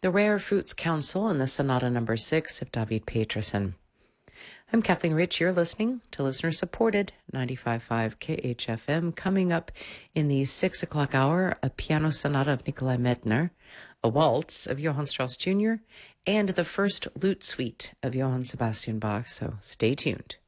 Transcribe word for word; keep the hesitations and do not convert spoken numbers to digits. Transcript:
the Rare Fruits Council and the Sonata Number Six of David Peterson. I'm Kathleen Rich. You're listening to listener-supported ninety-five point five K H F M. Coming up in the six o'clock hour, a piano sonata of Nikolai Medtner, a waltz of Johann Strauss Junior, and the first lute suite of Johann Sebastian Bach. So stay tuned.